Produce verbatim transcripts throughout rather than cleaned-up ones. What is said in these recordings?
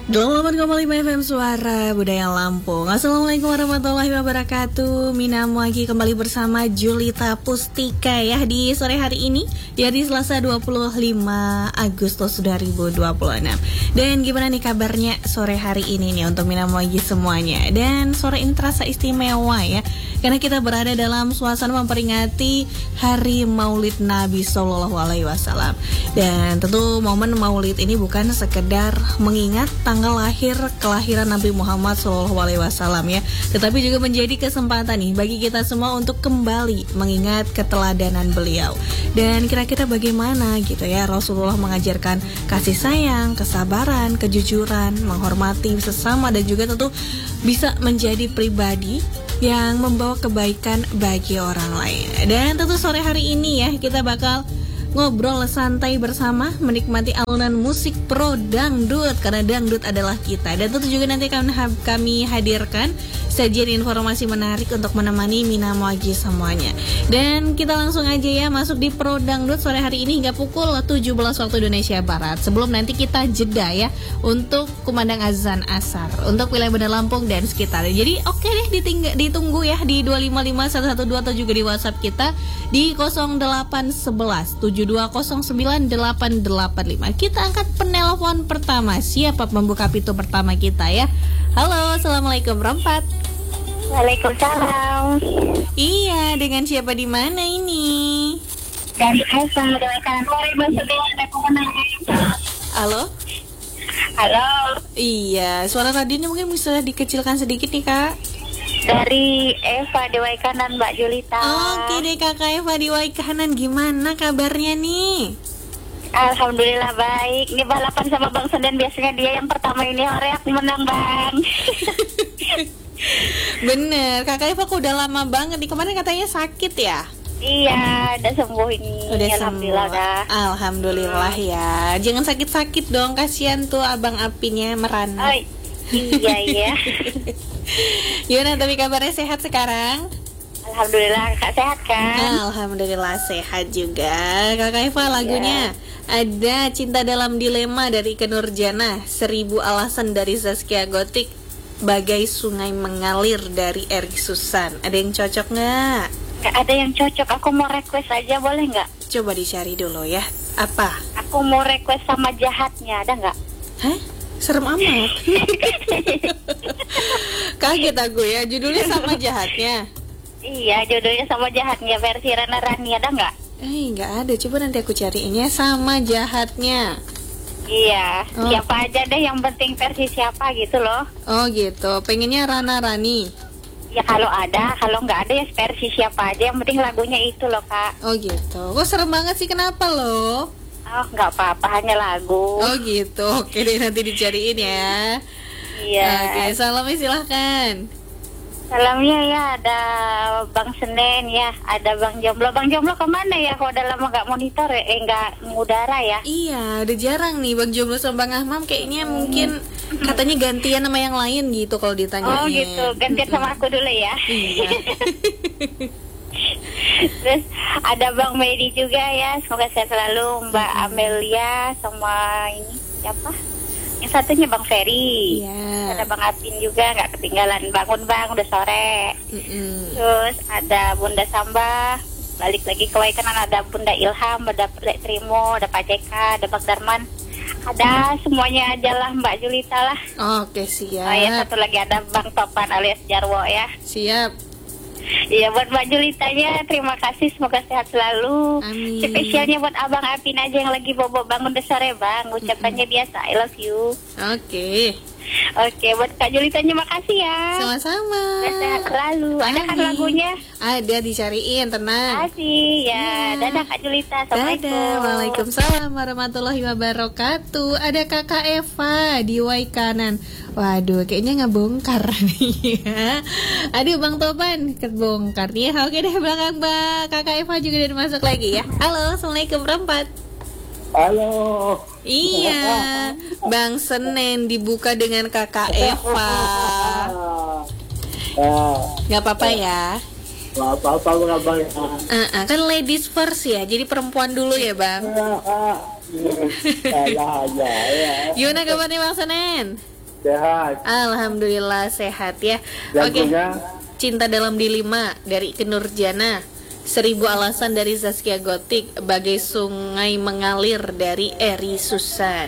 delapan koma lima F M Suara Budaya Lampung. Assalamualaikum warahmatullahi wabarakatuh. Mina Muagi kembali bersama Julita Pustika ya di sore hari ini, ya di Selasa dua puluh lima Agustus dua ribu dua puluh enam. Dan gimana nih kabarnya sore hari ini nih untuk Mina Muagi semuanya. Dan sore ini terasa istimewa ya, karena kita berada dalam suasana memperingati Hari Maulid Nabi Sallallahu Alaihi Wasallam. Dan tentu momen Maulid ini bukan sekedar mengingat tanggal lahir kelahiran Nabi Muhammad Sallallahu Alaihi Wasallam ya, tetapi juga menjadi kesempatan nih bagi kita semua untuk kembali mengingat keteladanan beliau. Dan kira-kira bagaimana gitu ya Rasulullah mengajarkan kasih sayang, kesabaran, kejujuran, menghormati sesama, dan juga tentu bisa menjadi pribadi yang membawa kebaikan bagi orang lain. Dan tentu sore hari ini ya kita bakal ngobrol santai bersama, menikmati alunan musik pro dangdut, karena dangdut adalah kita. Dan tentu juga nanti akan kami hadirkan sajian informasi menarik untuk menemani Mina Muagi semuanya. Dan kita langsung aja ya masuk di pro dangdut sore hari ini hingga pukul tujuh belas waktu Indonesia Barat. Sebelum nanti kita jeda ya untuk kumandang azan asar untuk wilayah Bandar Lampung dan sekitar. Jadi oke deh ditingg- ditunggu ya di dua lima lima satu satu dua atau juga di WhatsApp kita di nol delapan satu satu tujuh dua nol sembilan delapan delapan lima. Kita angkat penelpon pertama. Siapa pembuka pintu pertama kita ya? Halo, assalamualaikum Rompat. Waalaikumsalam. Iya, dengan siapa di mana ini? Dari Esa, dari kanan sore Halo. Halo. Iya, suara radionya mungkin bisa dikecilkan sedikit nih kak. Dari Eva di Waikanan, Mbak Julita. Oke deh kakak Eva di Waikanan, gimana kabarnya nih? Alhamdulillah baik. Ini balapan sama Bang Senden, biasanya dia yang pertama ini orang yang menang Bang. Bener, kakak Eva kok udah lama banget nih, kemarin katanya sakit ya? Iya, udah sembuh ini. Udah Alhamdulillah sembuh. dah. Alhamdulillah ya. Jangan sakit-sakit dong, kasihan tuh abang apinya merana. Oh, iya iya. Gimana tapi kabarnya sehat sekarang? Alhamdulillah, Kak sehat kan? Alhamdulillah sehat juga. Kakak Eva lagunya ada Cinta Dalam Dilema dari Ikke Nurjana, Seribu Alasan dari Zaskia Gotik, Bagai Sungai Mengalir dari Erik Susan. Ada yang cocok nggak? Gak ada yang cocok, aku mau request aja boleh nggak? Coba dicari dulu ya. Apa? Aku mau request sama Jahatnya, ada nggak? Hah? Serem amat. Kaget aku ya, judulnya Sama Jahatnya. Iya, jodohnya sama Jahatnya versi Rana Rani, ada nggak? Eh, nggak ada. Coba nanti aku cariinnya Sama Jahatnya. Iya, Oh. siapa aja deh, yang penting versi siapa gitu loh. Oh gitu, pengennya Rana Rani. Ya kalau ada, kalau nggak ada ya versi siapa aja, yang penting lagunya itu loh Kak. Oh gitu, kok serem banget sih, kenapa loh? Oh nggak apa-apa, hanya lagu. Oh gitu, oke deh nanti dicariin ya. Iya. Oke, salamnya silahkan. Salamnya ya ada Bang Senen ya, ada Bang Jomblo. Bang Jomblo kemana ya? Kalau udah lama nggak monitor ya, eh nggak mengudara ya? Iya, udah jarang nih Bang Jomblo sama Bang Ahmam, kayaknya mungkin katanya gantian sama yang lain gitu kalau ditanyain. Oh gitu, gantian sama aku dulu ya. Iya. Terus ada Bang Medi juga ya, semoga sehat selalu. Mbak Amelia sama ini siapa? Yang satunya Bang Ferry. Iya. Ada Bang Apin juga, nggak ketinggalan. Bangun Bang, udah sore. Mm-mm. Terus ada Bunda Sambah, balik lagi ke Waikanan, ada Bunda Ilham, ada Lek Trimo, ada Pak Jeka, ada Bang Darman. Ada semuanya aja lah Mbak Julita lah. Oke, siap. Oh ya, satu lagi ada Bang Topan alias Jarwo ya. Siap. Iya, buat Mbak Julitanya terima kasih, semoga sehat selalu. Amin. Spesialnya buat Abang Apin aja yang lagi bobo bangun udah sore Bang, ucapannya biasa, I love you. Oke. Oke, buat Kak Julitanya makasih ya. Sama-sama. Semoga sehat selalu. Ada kan Amin. lagunya? Ada, dicariin, tenang. Makasih ya. Ya. Dadah Kak Julita. Assalamualaikum. Dadah, waalaikumsalam warahmatullahi wabarakatuh. Ada kakak Eva di Waikanan. Waduh, kayaknya ngebongkar nih ya. Aduh, Bang Topan kebongkar nih. Oke deh, belakang Mbak kakak Eva juga udah masuk lagi ya. Halo, assalamualaikum Rempat. Halo. Iya, Bang Senen dibuka dengan kakak Eva. Gak apa-apa ya. Gak apa-apa kabarnya. Uh-uh, kan ladies first ya, jadi perempuan dulu ya Bang. Salah aja ya. Gimana kabarnya Bang Senen? sehat. Alhamdulillah sehat ya. Oke. Lagunya Cinta Dalam Dilema dari Ikke Nurjana. Seribu Alasan dari Zaskia Gotik. Bagai Sungai Mengalir dari Eri Susan.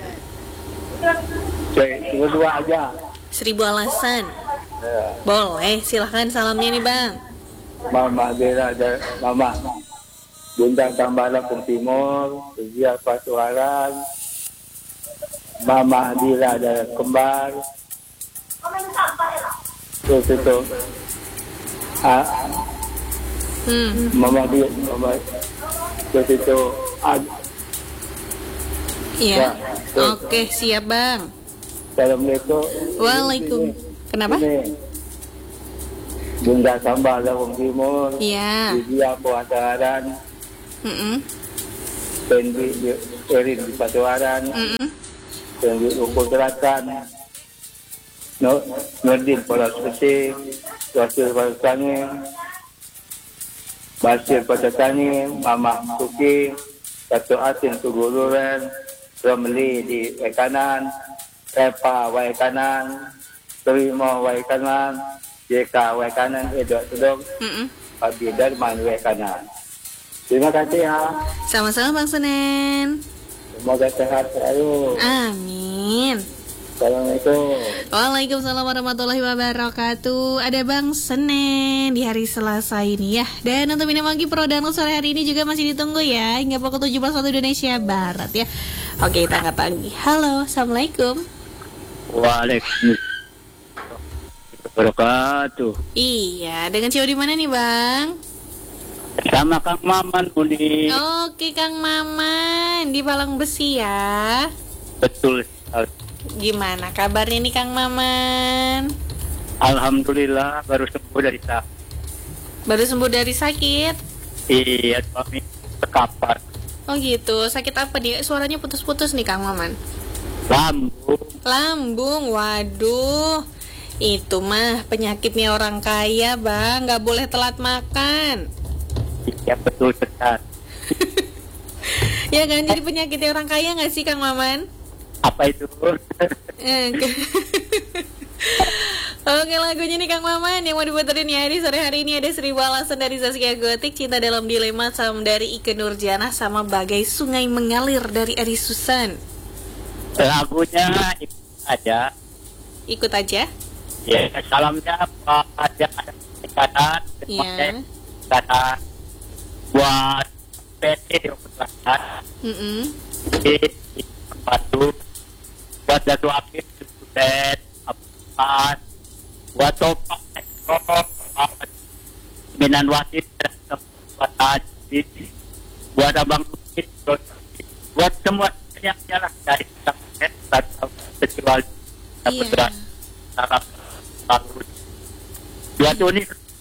cek dua aja. Seribu Alasan. Ya. Boleh, silahkan salamnya nih Bang. Mama Bella dan Mama Bunda Tambala Pung Timur, Rizia Pasuaran, Mama Adila dan Kembar. Terus itu ah, Hmm. Mama dia Mama terus itu ah, Iya. Ya, betul. Oke, siap Bang. Assalamualaikum. Waalaikum. Kenapa? Ini Bunda Tambala Pung Timur, Iya. Rizia Pasuaran, Mm-mm. Pendi di Erin di Pasuaran, Mm-mm. Pendi Ukul Selatan, No, Nurdin Polas Peti, Basir Pasani, Basir Pasani, Mama Suki, Satu Atin Tuguluran, Romli di Wekanan, Epa Wekanan, Terima Wekanan, J K Wekanan, Edok Sedok, Mm-mm. Abi Darman Wekanan. Terima kasih ya. Sama-sama Bang Senen. Semoga sehat selalu. Amin. Assalamualaikum. Waalaikumsalam warahmatullahi wabarakatuh. Ada Bang Senen di hari Selasa ini ya. Dan untuk minum lagi pro dan sore hari ini juga masih ditunggu ya, hingga pukul tujuh belas waktu Indonesia Barat ya. Oke, kita angkat lagi. Halo, Assalamualaikum. Waalaikumsalam. Wabarakatuh. Iya, dengan Cio di mana nih Bang? Sama Kang Maman Budi. Oke Kang Maman di Palang Besi ya. Betul. Gimana kabarnya nih Kang Maman? Alhamdulillah baru sembuh dari sakit. Baru sembuh dari sakit? Iya, suami terkapar. Oh gitu, sakit apa nih? Suaranya putus-putus nih Kang Maman. Lambung. Lambung, waduh. Itu mah penyakitnya orang kaya Bang, gak boleh telat makan. Iya, betul sekali. Ya kan, jadi penyakitnya orang kaya gak sih Kang Maman? Apa itu? Eh, ke- Oke, lagunya nih Kang Maman yang mau diputerin ya di sore hari ini ada Seribu Alasan dari Zaskia Gotik, Cinta Dalam Dilema sama dari Ikke Nurjana, sama Bagai Sungai Mengalir dari Eri Susan. Lagunya ikut aja. Ikut aja. Ya, salamnya Pak ada ikatan, Iya. ikatan buat P T di Ukul Mm-mm. di Batu, buat Datu Akif, Budet, Apas, buat Topak, Topak, Minan Wasit, buat Haji, buat Abang Lukit, buat semua yang jalan dari Sampai atau kecuali Iya. Sarap bagus. Buat Tuni,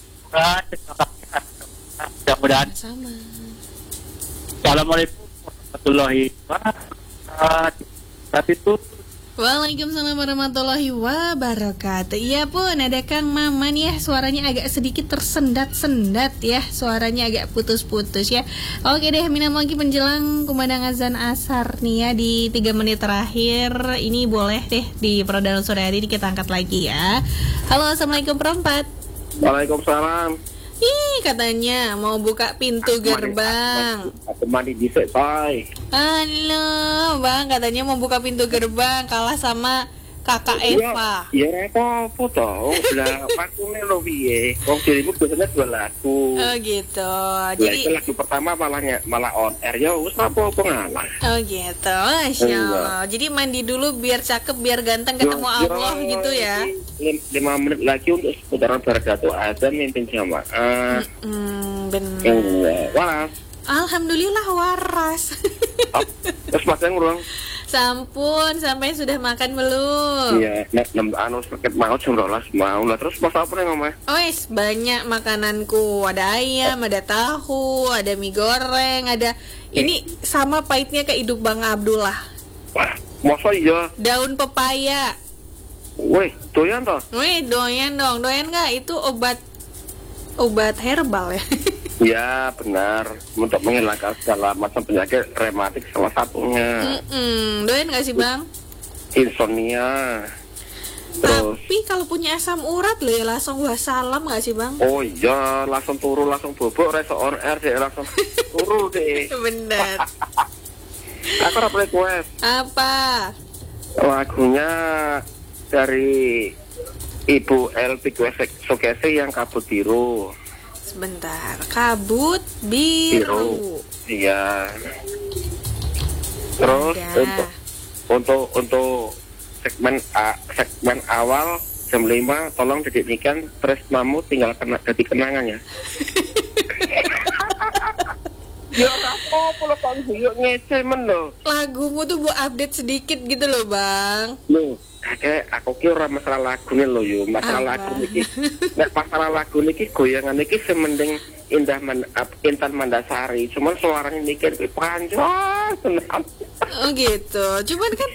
mudah-mudahan. Sama. Assalamualaikum warahmatullahi wabarakatuh. Tapi itu Waalaikumsalam warahmatullahi wabarakatuh. Iya pun ada Kang Maman ya, suaranya agak sedikit tersendat-sendat ya, suaranya agak putus-putus ya. Oke deh, minum lagi menjelang kumandang azan asar nih ya di tiga menit terakhir. Ini boleh deh di Prodalan sore hari ini kita angkat lagi ya. Halo, Assalamualaikum perempat. Waalaikumsalam. Ih, katanya mau buka pintu gerbang. Aku mandi di say. Halo, Bang, katanya mau buka pintu gerbang, kalah sama Kakak Eva. Iya, apa toh? Lah, pakune lo piye? Wong dirimu biasanya dua lagu. Oh gitu. Lah, Jadi itu lagu pertama malahnya malah on air ya wis apa-apa ngalah. oh gitu, Masya Allah. Jadi mandi dulu biar cakep, biar ganteng ketemu Allah gitu ya. Lim- Lima menit lagi untuk putaran Barakatuh azan mimpin jamaah. Hmm, benar. Iya, waras. Alhamdulillah waras. Oh, terus mas yang ngurung. Sampun, sampai sudah makan belum? Iya, nek nem anu sakit maut jam rolas mau lah terus mas apa nih ngomong? Oh, yes, banyak makananku. Ada ayam, ada tahu, ada mie goreng, ada ini sama pahitnya kayak hidup Bang Abdullah. Wah, masa iya? Daun pepaya. Wih, doyan toh? Wih, doyan dong. Doyan nggak? Itu obat obat herbal ya. Ya benar, untuk menghilangkan segala macam penyakit rematik salah satunya. Mm-mm. Doyan nggak sih Bang? Insomnia. Terus Tapi kalau punya asam urat loh ya langsung wassalam nggak sih bang? oh iya langsung turu langsung bobok reso on air deh langsung turu deh. Bener. Aku ora request Apa? lagunya dari Ibu El Pikwesek Sukese yang kabut biru. Sebentar. Kabut biru. Iya. Terus Ada. untuk untuk untuk segmen A, segmen awal jam lima tolong didirikan tresnamu tinggal kena jadi kenangan ya. Ya apa lo kon yuk ngece men lo. Lagumu tuh buat update sedikit gitu loh bang. Loh, kakek aku ki ora masalah lagu nih lo yo, masalah Apa? lagu niki. Nek masalah lagu niki goyangan niki semending Indah Man, Ap- Intan Mandasari, cuman suaranya niki panjang tenan. Oh gitu. Cuman kan